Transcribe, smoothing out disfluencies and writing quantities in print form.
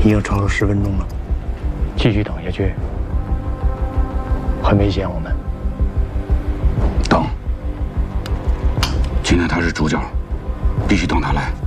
已经超了10分钟了，继续等下去很危险。我们等，今天他是主角，必须等他来。